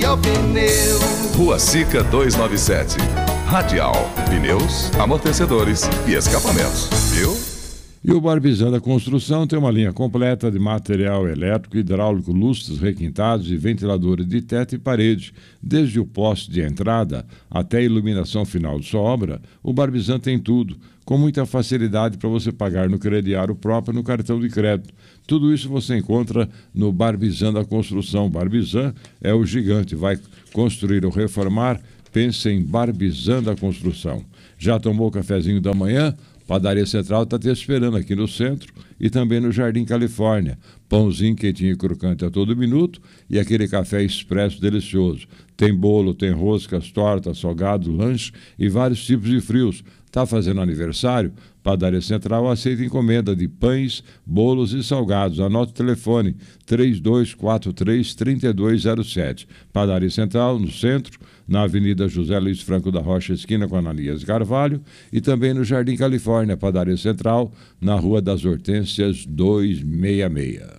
é o pneu. Rua Sica 297. Radial. Pneus, amortecedores e escapamentos. Viu? E o Barbizan da Construção tem uma linha completa de material elétrico, hidráulico, lustres requintados e ventiladores de teto e parede. Desde o poste de entrada até a iluminação final de sua obra, o Barbizan tem tudo, com muita facilidade para você pagar no crediário próprio no cartão de crédito. Tudo isso você encontra no Barbizan da Construção. Barbizan é o gigante, vai construir ou reformar? Pense em Barbizan da Construção. Já tomou o cafezinho da manhã? Padaria Central está te esperando aqui no centro e também no Jardim Califórnia. Pãozinho quentinho e crocante a todo minuto e aquele café expresso delicioso. Tem bolo, tem roscas, tortas, salgado, lanche e vários tipos de frios. Está fazendo aniversário? Padaria Central aceita encomenda de pães, bolos e salgados. Anote o telefone 3243-3207. Padaria Central, no centro, na Avenida José Luiz Franco da Rocha, esquina com Ananias Carvalho, e também no Jardim Califórnia, Padaria Central, na Rua das Hortênsias 266.